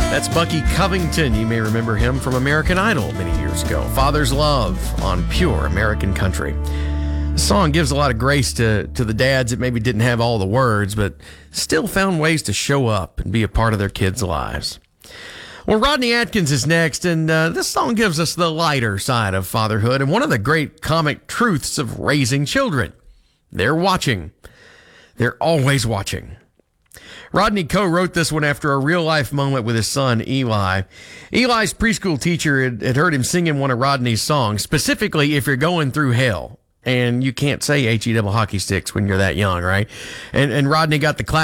That's Bucky Covington. You may remember him from American Idol many years ago. Father's Love on Pure American Country. The song gives a lot of grace to the dads that maybe didn't have all the words, but still found ways to show up and be a part of their kids' lives. Well, Rodney Atkins is next, and this song gives us the lighter side of fatherhood and one of the great comic truths of raising children. They're watching. They're always watching. Rodney co-wrote this one after a real-life moment with his son, Eli. Eli's preschool teacher had heard him singing one of Rodney's songs, specifically If You're Going Through Hell. And you can't say H-E double hockey sticks when you're that young, right? And Rodney got the class